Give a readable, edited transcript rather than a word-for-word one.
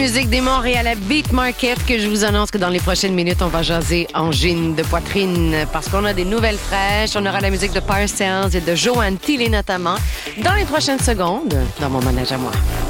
Musique des Montréal à Beat Market que je vous annonce que dans les prochaines minutes, on va jaser angine de poitrine parce qu'on a des nouvelles fraîches. On aura la musique de Parcells et de Joanne Tilly notamment dans les prochaines secondes dans mon manège à moi.